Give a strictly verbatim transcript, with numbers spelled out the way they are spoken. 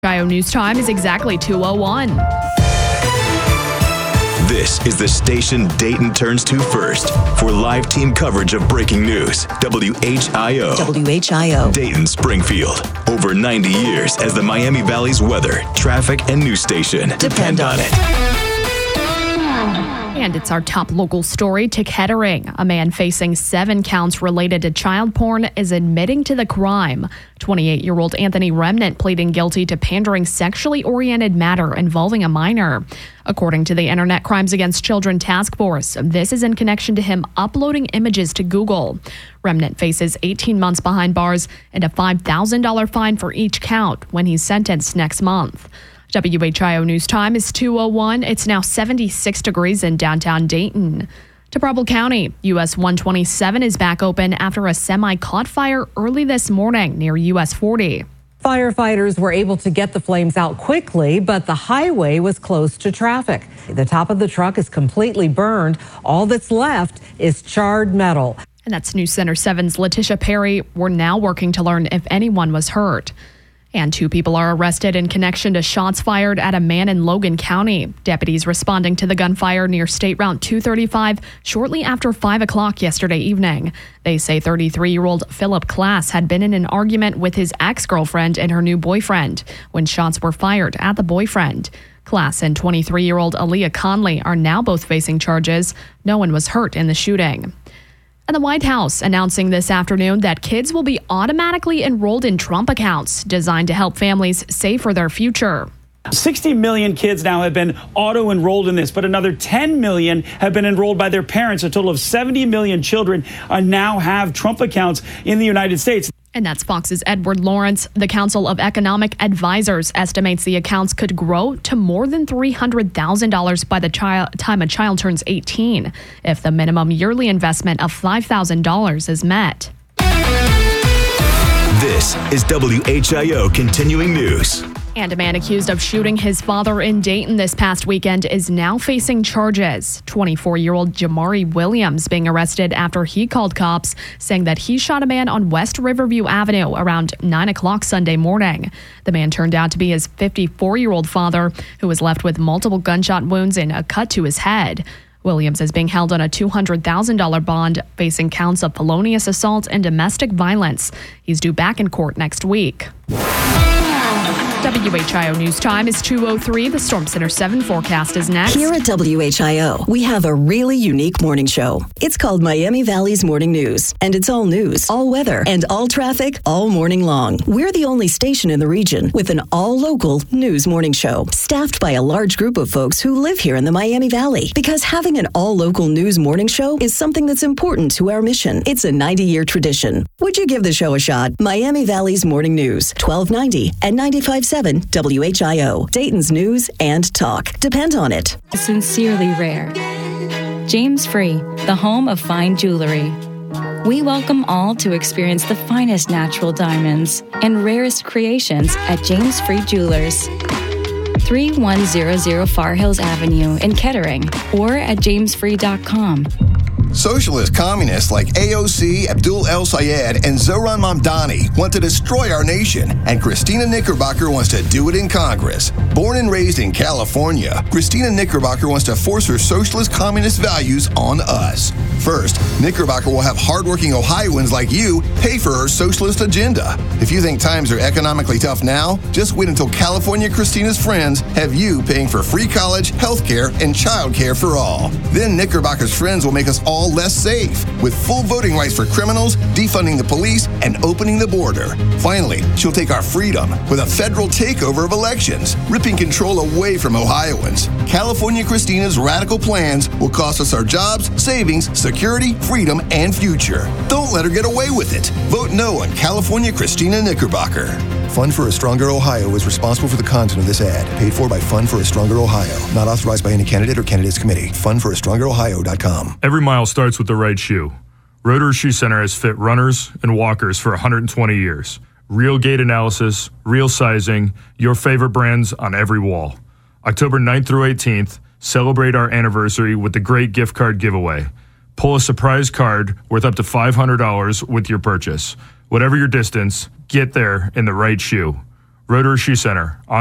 W H I O News Time is exactly two oh one. This is the station Dayton turns to first for live team coverage of breaking news. W H I O. W H I O. Dayton Springfield. Over ninety years as the Miami Valley's weather, traffic, and news station. Depend on it. And it's our top local story to Kettering. A man facing seven counts related to child porn is admitting to the crime. twenty-eight-year-old Anthony Remnant pleading guilty to pandering sexually oriented matter involving a minor. According to the Internet Crimes Against Children Task Force, this is in connection to him uploading images to Google. Remnant faces eighteen months behind bars and a five thousand dollars fine for each count when he's sentenced next month. W H I O News Time is two oh one. It's now seventy-six degrees in downtown Dayton. To Preble County, U S one twenty-seven is back open after a semi caught fire early this morning near U S forty. Firefighters were able to get the flames out quickly, but the highway was closed to traffic. The top of the truck is completely burned. All that's left is charred metal. And that's News Center seven's Letitia Perry. We're now working to learn if anyone was hurt. And two people are arrested in connection to shots fired at a man in Logan County. Deputies responding to the gunfire near State Route two thirty-five shortly after five o'clock yesterday evening. They say thirty-three-year-old Philip Class had been in an argument with his ex-girlfriend and her new boyfriend when shots were fired at the boyfriend. Class and twenty-three-year-old Aaliyah Conley are now both facing charges. No one was hurt in the shooting. And the White House announcing this afternoon that kids will be automatically enrolled in Trump accounts designed to help families save for their future. sixty million kids now have been auto-enrolled in this, but another ten million have been enrolled by their parents. A total of seventy million children are now have Trump accounts in the United States. And that's Fox's Edward Lawrence. The Council of Economic Advisors estimates the accounts could grow to more than three hundred thousand dollars by the child, time a child turns eighteen, if the minimum yearly investment of five thousand dollars is met. This is W H I O Continuing News. And a man accused of shooting his father in Dayton this past weekend is now facing charges. twenty-four-year-old Jamari Williams being arrested after he called cops saying that he shot a man on West Riverview Avenue around nine o'clock Sunday morning. The man turned out to be his fifty-four-year-old father, who was left with multiple gunshot wounds and a cut to his head. Williams is being held on a two hundred thousand dollars bond, facing counts of felonious assault and domestic violence. He's due back in court next week. W H I O News Time is two oh three. The Storm Center seven forecast is next. Here at W H I O, we have a really unique morning show. It's called Miami Valley's Morning News, and it's all news, all weather, and all traffic all morning long. We're the only station in the region with an all-local news morning show, staffed by a large group of folks who live here in the Miami Valley. Because having an all-local news morning show is something that's important to our mission. It's a ninety-year tradition. Would you give the show a shot? Miami Valley's Morning News, twelve ninety and ninety-five point seven W H I O, Dayton's news and talk. Depend on it. Sincerely rare. James Free, the home of fine jewelry. We welcome all to experience the finest natural diamonds and rarest creations at James Free Jewelers. thirty-one hundred Far Hills Avenue in Kettering or at james free dot com. Socialist communists like A O C, Abdul El Sayed, and Zoran Mamdani want to destroy our nation, and Christina Knickerbocker wants to do it in Congress. Born and raised in California, Christina Knickerbocker wants to force her socialist communist values on us. First, Knickerbocker will have hardworking Ohioans like you pay for her socialist agenda. If you think times are economically tough now, just wait until California Christina's friends have you paying for free college, health care, and child care for all. Then Knickerbocker's friends will make us all less safe, with full voting rights for criminals, defunding the police, and opening the border. Finally, she'll take our freedom with a federal takeover of elections, ripping control away from Ohioans. California Christina's radical plans will cost us our jobs, savings, security, freedom, and future. Don't let her get away with it. Vote no on California Christina Knickerbocker. Fund for a Stronger Ohio is responsible for the content of this ad. Paid for by Fund for a Stronger Ohio. Not authorized by any candidate or candidates committee. fund for a stronger ohio dot com. Every mile starts with the right shoe. Rotor Shoe Center has fit runners and walkers for one hundred twenty years. Real gait analysis, real sizing, your favorite brands on every wall. October ninth through eighteenth, celebrate our anniversary with the great gift card giveaway. Pull a surprise card worth up to five hundred dollars with your purchase. Whatever your distance, get there in the right shoe. Rotary Shoe Center. On